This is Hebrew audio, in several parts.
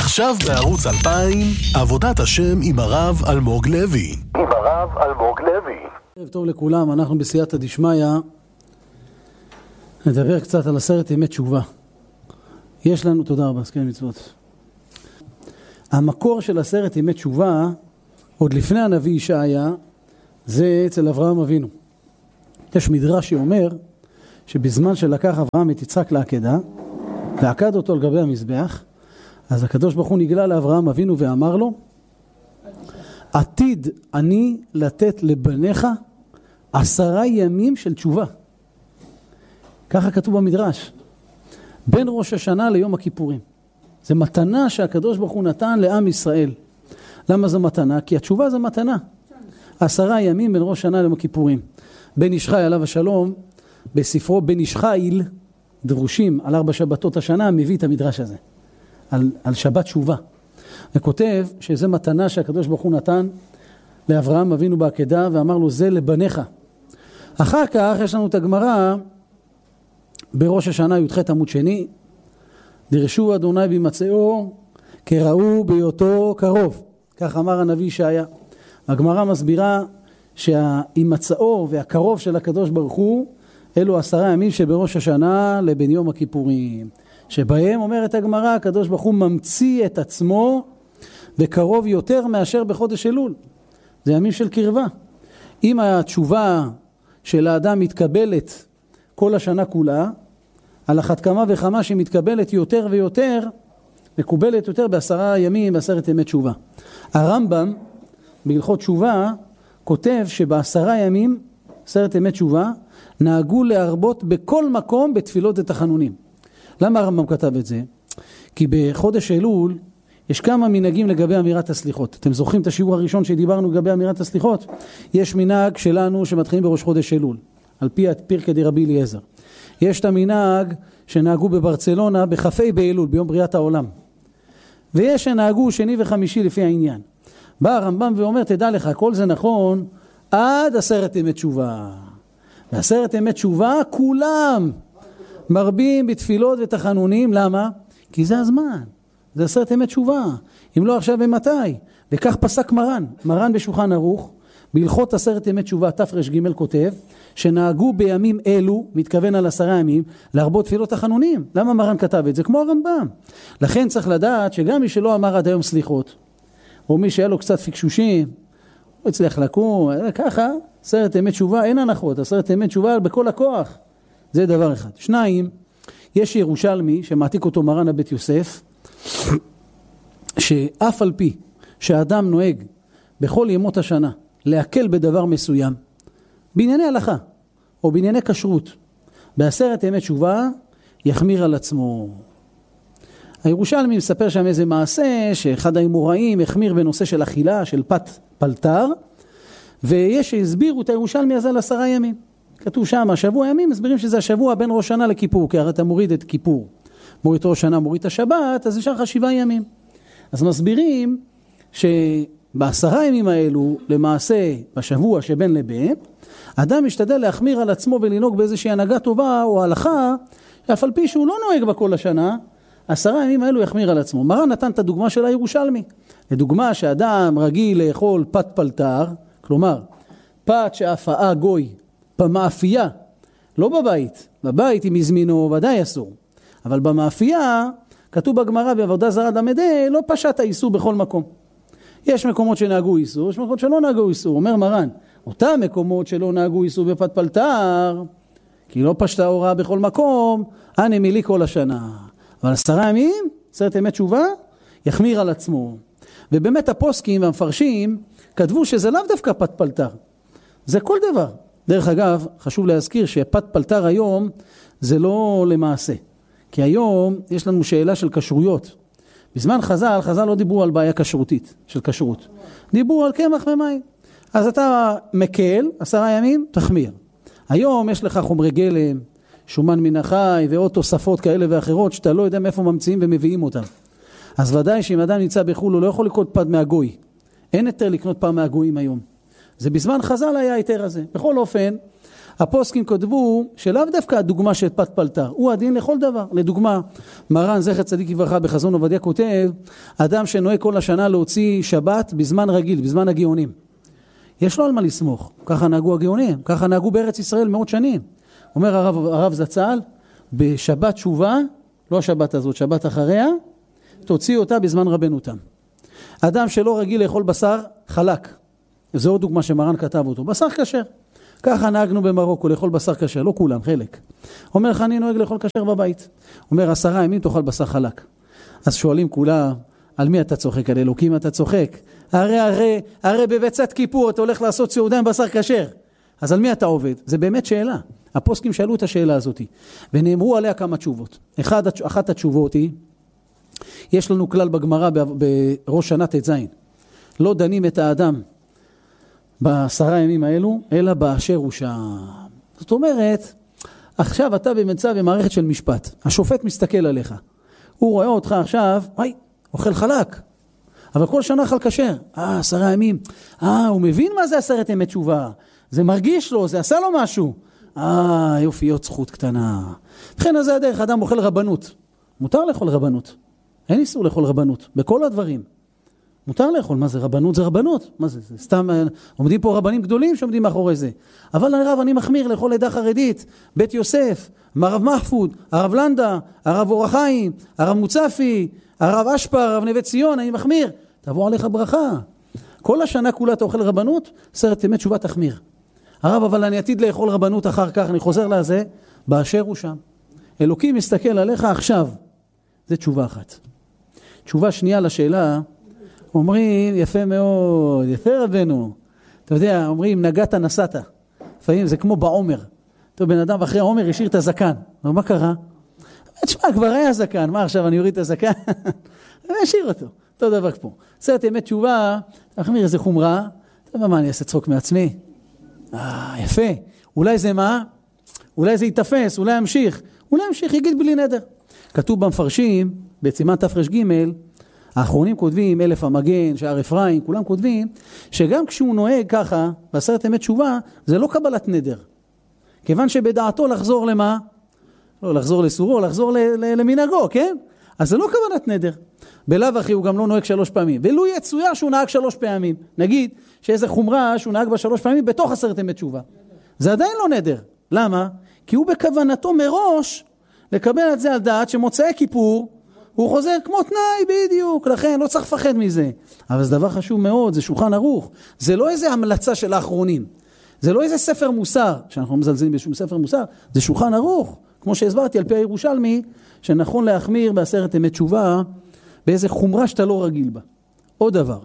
עכשיו בערוץ 2000, עבודת השם עם הרב אלמוג לוי. ערב טוב לכולם, אנחנו בסייעתא דשמיא נדבר קצת על 10 ימי תשובה. יש לנו, תודה רבה, סכן מצוות. המקור של 10 ימי תשובה, עוד לפני הנביא ישעיה, זה אצל אברהם אבינו. יש מדרש שאומר שבזמן שלקח אברהם את יצחק לעקדה, ועקד אותו על גבי המזבח, אז הקדוש ברוך הוא נגלה לאברהם אבינו ואמר לו, עתיד אני לתת לבניך 10 ימים של תשובה. ככה כתוב במדרש. בין ראש השנה ליום הכיפורים. זה מתנה שהקדוש ברוך הוא נתן לעם ישראל. למה זה מתנה? כי התשובה זה מתנה. 10 ימים בין ראש השנה ליום הכיפורים. בן איש חי עליו השלום, בספרו בן איש חיל, דרושים על 4 שבתות השנה, מביא את המדרש הזה. על שבת תשובה. וכותב שזה מתנה שהקדוש ברוך הוא נתן לאברהם אבינו בעקדה, ואמר לו זה לבניך. אחר כך יש לנו את הגמרא בראש השנה י"ח עמוד שני, דרשו אדוני בימצאו כראו בהיותו קרוב. כך אמר הנביא ישעיה. הגמרא מסבירה שהימצאו והקרוב של הקדוש ברוך הוא אלו 10 ימים שבראש השנה לבין יום הכיפורים, שבהם אומרת הגמרא הקדוש ברוך הוא ממציא את עצמו וקרוב יותר מאשר בחודש אלול. זה ימים של קרבה. אם התשובה של האדם מתקבלת כל השנה כולה, על אחת כמה וכמה שמתקבלת יותר ויותר, מקובלת יותר ב10 ימים, ב10 ימי תשובה. הרמב"ם בהלכות תשובה כותב שב10 ימים, 10 ימי תשובה, נהגו להרבות בכל מקום בתפילות ותחנונים. למה הרמב"ם כתב את זה? כי בחודש אלול יש כמה מנהגים לגבי אמירת הסליחות. אתם זוכרים את השיעור הראשון שדיברנו לגבי אמירת הסליחות? יש מנהג שלנו שמתחילים בראש חודש אלול, על פי פרקי דרבי אליעזר. יש את המנהג שנהגו בברצלונה בכ"ה באלול, ביום בריאת העולם. ויש שנהגו שני וחמישי לפי העניין. בא הרמב"ם ואומר, תדע לך, כל זה נכון עד 10 ימי תשובה. ו10 ימי תשובה כולם מרבים בתפילות ותחנונים. למה? כי זה הזמן. זה 10 ימי תשובה. אם לא עכשיו ומתי? וכך פסק מרן בשולחן ערוך, בהלכות 10 ימי תשובה תר"ג כותב, שנהגו בימים אלו, מתכוון על 10 ימים, להרבות תפילות תחנונים. למה מרן כתב את זה? כמו הרמב"ם. לכן צריך לדעת שגם מי שלא אמר עד היום סליחות, או מי שהיה לו קצת פקשושים, הוא הצליח לקום, ככה, 10 ימי תשובה, אין הנחות, 10 ימי תשובה בכל הכוח. זה דבר אחד. 2, יש ירושלמי שמעתיק אותו מרן הבית יוסף, שאף על פי שהאדם נוהג בכל ימות השנה להקל בדבר מסוים, בענייני הלכה או בענייני כשרות, ב10 ימי תשובה יחמיר על עצמו. הירושלמי מספר שם איזה מעשה שאחד האמוראים החמיר בנושא של אכילה, של פת פלטר, ויש שהסבירו את הירושלמי הזה על 10 ימים. כתוב שם, שבוע ימים, מסבירים שזה השבוע בין ראש שנה לכיפור, כי הרי אתה מוריד את כיפור, מוריד את ראש שנה, מוריד את השבת, אז נשאר לך 7 ימים. אז מסבירים שב10 ימים האלו, למעשה בשבוע שבין לבין, אדם משתדל להחמיר על עצמו ולנהוג באיזושהי הנהגה טובה או הלכה, אף על פי שהוא לא נוהג בכל השנה, 10 ימים האלו יחמיר על עצמו. מרן נתן את הדוגמה של הירושלמי. לדוגמה שאדם רגיל לאכול פת פלטר, כלומר, פת שאפאה גוי, במאפייה, לא בבית, בבית אם הזמינו ודאי אסור, אבל במאפייה, כתוב בגמרא בעבודה זרה למדי, לא פשט האיסור בכל מקום. יש מקומות שנהגו איסור, יש מקומות שלא נהגו איסור. אומר מרן, אותם מקומות שלא נהגו איסור בפת פלטר, כי לא פשטה הוראה בכל מקום, הנמילי כל השנה. אבל 10 ימים, 10 ימי תשובה, יחמיר על עצמו. ובאמת הפוסקים והמפרשים כתבו שזה לאו דווקא פת פלטר. זה כל דבר. דרך אגב, חשוב להזכיר שפת פלטר היום זה לא למעשה. כי היום יש לנו שאלה של כשרויות. בזמן חז"ל לא דיברו על בעיה כשרותית, של כשרות. דיברו על קמח ומים. אז אתה מקל, 10 ימים, תחמיר. היום יש לך חומרי גלם, שומן מן החי ועוד תוספות כאלה ואחרות שאתה לא יודע מאיפה ממציאים ומביאים אותם. אז ודאי שאם אדם נמצא בחו"ל הוא לא יכול לקנות פת מהגוי. אין יותר לקנות פת מהגויים היום. זה בזמן חז"ל היה היתר הזה. בכל אופן, הפוסקים כתבו שלאו דווקא הדוגמה של פת פלטר, הוא הדין לכל דבר. לדוגמה, מרן זכר צדיק לברכה בחזון עובדיה כותב, אדם שנוהג כל השנה להוציא שבת בזמן רגיל, בזמן הגאונים. יש לו על מה לסמוך, ככה נהגו הגאונים, ככה נהגו בארץ ישראל מאות שנים. אומר הרב זצ"ל, בשבת תשובה, לא השבת הזאת, שבת אחריה, תוציא אותה בזמן רבנותם. אדם שלא רגיל לאכול בשר חלק, זו עוד דוגמה שמרן כתב אותו, בשר כשר. ככה נהגנו במרוקו לאכול בשר כשר, לא כולם, חלק. אומר לך, אני נוהג לאכול כשר בבית. אומר, 10 ימים תאכל בשר חלק. אז שואלים כולם, על מי אתה צוחק? על אלוקים אתה צוחק? הרי בבצת כיפור אתה הולך לעשות סעודה עם בשר כשר. אז על מי אתה עובד? זה באמת שאלה. הפוסקים שאלו את השאלה הזאת, ונאמרו עליה כמה תשובות. אחת התשובות היא, יש לנו כלל בגמרא בראש שנה ט"ז, לא דנים את האדם ב10 ימים האלו, אלא באשר הוא שם. זאת אומרת, עכשיו אתה במצב במערכת של משפט, השופט מסתכל עליך, הוא רואה אותך עכשיו, אוכל חלק, אבל כל שנה אכל כשר, 10 ימים, הוא מבין מה זה 10 ימי תשובה, זה מרגיש לו, זה עשה לו משהו, יופי, עוד זכות קטנה. לכן הזה הדרך, אדם אוכל רבנות, מותר לאכול רבנות, אין איסור לאכול רבנות, בכל הדברים. מותר לאכול, מה זה רבנות? זה רבנות. מה זה? זה סתם, עומדים פה רבנים גדולים שעומדים מאחורי זה. אבל הרב, אני מחמיר לאכול עדה חרדית, בית יוסף, הרב מחפוד, הרב לנדה, הרב אור החיים, הרב מוצפי, הרב אשפר, הרב נווה ציון, אני מחמיר. תבוא עליך ברכה. כל השנה כולה אתה אוכל רבנות, 10 ימי תשובה תחמיר. הרב, אבל אני עתיד לאכול רבנות אחר כך, אני חוזר לזה, באשר הוא שם. אלוקים מסתכל עליך עכשיו. זה תשובה אחת. תשובה שנייה לשאלה, אומרים, יפה מאוד, יפה רבנו. אתה יודע, אומרים, נגעת נסעת. לפעמים זה כמו בעומר. טוב, בן אדם אחרי העומר השאיר את הזקן. אבל מה קרה? תשמע, כבר היה זקן. מה עכשיו, אני אוריד את הזקן? השאיר אותו. אותו דבר פה. 10 ימי תשובה, תחמיר איזה חומרה. אתה יודע מה, אני אעשה צחוק מעצמי? יפה. אולי זה מה? אולי זה יתפס, אולי ימשיך. אולי ימשיך, יגיד בלי נדר. כתוב במפרשים, בסימן תר"ג, האחרונים כותבים, 1000 המגן, שער אפרים, כולם כותבים, שגם כשהוא נוהג ככה, ב10 ימי תשובה, זה לא קבלת נדר. כיוון שבדעתו לחזור למה? לא לחזור לסורו, לחזור למנהגו, כן? אז זה לא קבלת נדר. בלאו הכי הוא גם לא נוהג 3 פעמים. ולו יצויה שהוא נהג 3 פעמים. נגיד שאיזה חומרה שהוא נהג ב3 פעמים בתוך 10 ימי תשובה. זה עדיין לא נדר. למה? כי הוא בכוונתו מראש לקבל את זה על דעת שמוצאי כיפור, הוא חוזר כמו תנאי בדיוק, לכן לא צריך לפחד מזה. אבל זה דבר חשוב מאוד, זה שולחן ערוך. זה לא איזה המלצה של האחרונים. זה לא איזה ספר מוסר, שאנחנו מזלזלים בשום ספר מוסר, זה שולחן ערוך. כמו שהסברתי על פי הירושלמי, שנכון להחמיר ב10 ימי תשובה, באיזה חומרה שאתה לא רגיל בה. עוד דבר.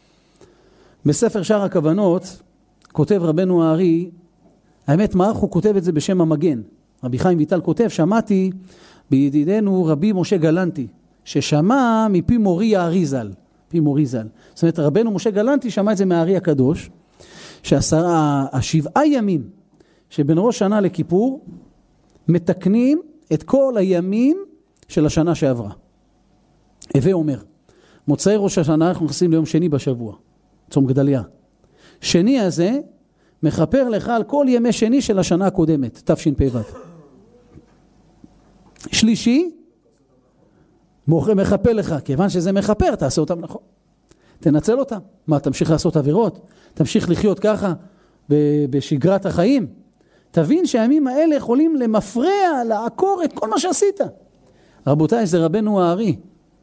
בספר שער הכוונות, כותב רבנו הארי, האמת מערך הוא כותב את זה בשם המגן. רבי חיים ויטל כותב, שמעתי בידידנו רבי משה גלנטי, ששמע מפי מורי הארי ז"ל, פי מורי ז"ל. זאת אומרת, רבנו משה גלנטי שמע את זה מהארי הקדוש, ש7 ימים שבין ראש שנה לכיפור, מתקנים את כל הימים של השנה שעברה. הווה אומר, מוצאי ראש השנה אנחנו נכנסים ליום שני בשבוע, צום גדליה. שני הזה מחפר לך על כל ימי שני של השנה הקודמת, תשפ"ו. שלישי, מחפר לך, כיוון שזה מחפר, תעשה אותם נכון. תנצל אותם. מה, תמשיך לעשות עבירות? תמשיך לחיות ככה בשגרת החיים? תבין שהימים האלה יכולים למפרע, לעקור את כל מה שעשית. רבותיי, זה רבנו הארי.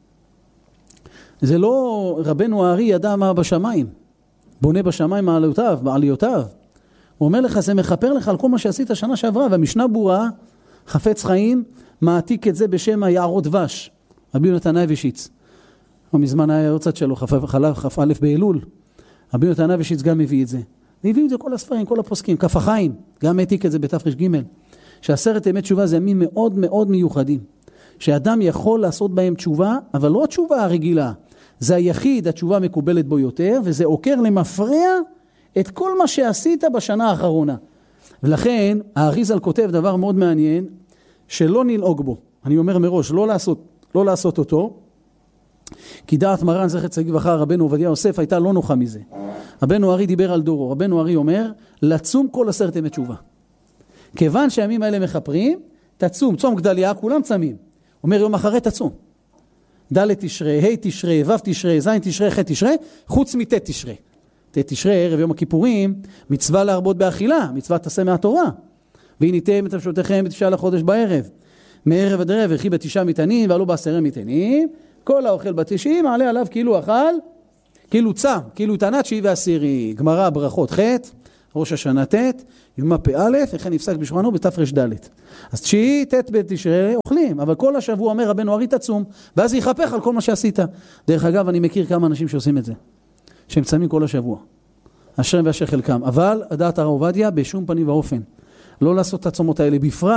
זה לא רבנו הארי ידע מה בשמיים. בונה בשמיים בעליותיו. הוא אומר לך, זה מחפר לך על כל מה שעשית שנה שעברה, והמשנה ברורה, חפץ חיים, מעתיק את זה בשם היערות דבש, רבי יונתן אייבשיץ. מזמן היה הרצת שלו, כ"א באלול. רבי יונתן אייבשיץ גם מביא את זה. והביאו את זה כל הספרים, כל הפוסקים, כף החיים, גם העתיק את זה בתר"ג. ש10 ימי תשובה זה ימים מאוד מאוד מיוחדים. שאדם יכול לעשות בהם תשובה, אבל לא התשובה הרגילה. זה היחיד, התשובה מקובלת בו יותר, וזה עוקר למפרע את כל מה שעשית בשנה האחרונה. ולכן, הארי ז"ל כותב דבר מאוד מעניין, שלא נלעוג בו. אני אומר מראש, לא לעשות אותו, כי דעת מרן זכר צדיק לברכה רבנו עובדיה יוסף הייתה לא נוחה מזה. רבנו הארי דיבר על דורו. רבנו הארי אומר, לצום כל 10 ימי תשובה. כיוון שהימים האלה מחפרים, תצום, צום גדליה, כולם צמים. אומר יום אחרי תצום. ד' תשרי, ה' תשרי, ו' תשרי, ז' תשרי, ח' תשרי, חוץ מת' תשרי. ת' תשרי, ערב יום הכיפורים, מצווה להרבות באכילה, מצווה תעשה מהתורה. והניתם את נפשותיכם בתשעה לחודש בערב. מערב עד ערב, וכי בתשעה מטענים, ועלו בעשרה מטענים. כל האוכל בתשעים, מעלה עליו כאילו אכל, כאילו צם, כאילו תענת תשיעי ועשירי. גמרא ברכות ח', ראש השנה ט', יומא פ"א, וכן נפסק בשולחנו בתר"ד. אז תשיעי ט' בתשרי אוכלים, אבל כל השבוע אומר רבנו ארי תצום, ואז יחפך על כל מה שעשית. דרך אגב, אני מכיר כמה אנשים שעושים את זה, שהם צמים כל השבוע. אשריהם ואשר חלקם. אבל הדעת הרב עובדיה בשום פנים ואופן. לא לעשות את הצומות האלה בפרט.